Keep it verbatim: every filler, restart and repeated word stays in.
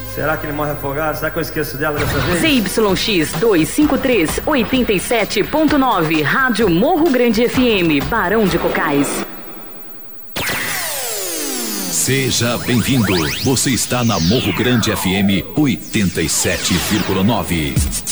Será que ele morre afogado? Será que eu esqueço dela dessa vez? Z Y X duzentos e cinquenta e três, oitenta e sete ponto nove, Rádio Morro Grande F M, Barão de Cocais. Seja bem-vindo. Você está na Morro Grande F M oitenta e sete vírgula nove.